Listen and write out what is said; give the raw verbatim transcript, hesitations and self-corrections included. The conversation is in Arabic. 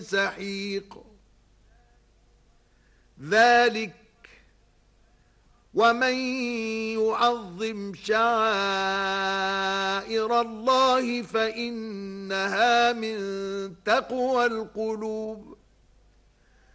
سحيق. ذلك ومن يعظم شعائر الله فإنها من تقوى القلوب.